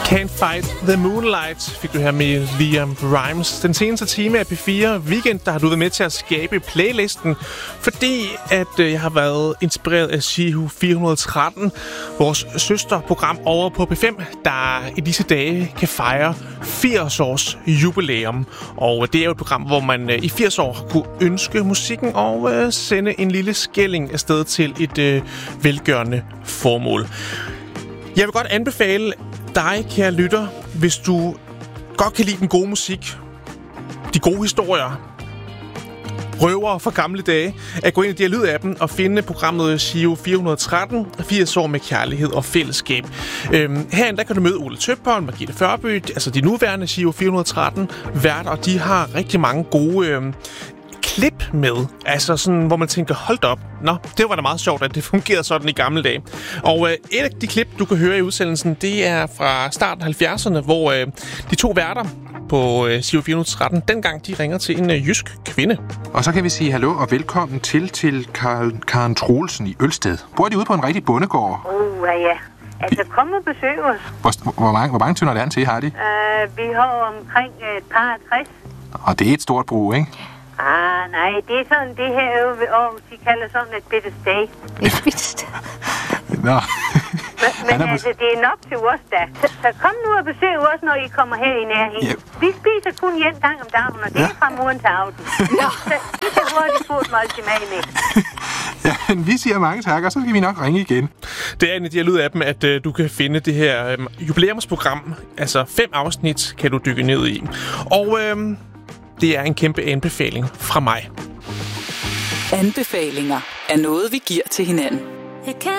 Can't Fight the Moonlight fik du her med Liam Rimes. Den seneste time af P4 Weekend, der har du været med til at skabe playlisten, fordi at jeg har været inspireret af Giro 413, vores søsterprogram over på P5, der i disse dage kan fejre 80 års jubilæum. Og det er jo et program, hvor man i 80 år kunne ønske musikken og sende en lille skilling afsted til et velgørende formål. Jeg vil godt anbefale dig, kære lytter, hvis du godt kan lide den gode musik, de gode historier, røvere fra gamle dage, at gå ind i lyd-appen og finde programmet Giro 413, 80 år med kærlighed og fællesskab. Herinde der kan du møde Ole Tøpholm, Margrethe Førby, altså de nuværende Giro 413 værter, og de har rigtig mange gode klip med, altså sådan, hvor man tænker, hold op, det var da meget sjovt, at det fungerede sådan i gamle dage. Og et af de klip, du kan høre i udsendelsen, det er fra starten af 70'erne, hvor de to værter på Giro 413, dengang de ringer til en jysk kvinde. Og så kan vi sige hallo og velkommen til Karen Troelsen i Ølsted. Bor de ude på en rigtig bondegård? Ja. Altså, kom og besøg os. Hvor mange tønder land til har de? Vi har omkring et par 60. Og det er et stort brug, ikke? Nej, det er sådan, det her øve ved Aarhus, de kalder sådan et bitte sted. Et bitte sted? Nå. Men altså, det er nok til os da. Så kom nu og besøg os, når I kommer her i nærheden. Yep. Vi spiser kun en gang om dagen, og det er fra morgen til aften. Så I kan hurtigt få et måltid med. Ja, men vi siger mange tak, og så skal vi nok ringe igen. Det er en af de her lyd-appen, at du kan finde det her jubilæumsprogram. Altså 5 afsnit kan du dykke ned i. Og det er en kæmpe anbefaling fra mig. Anbefalinger er noget, vi giver til hinanden.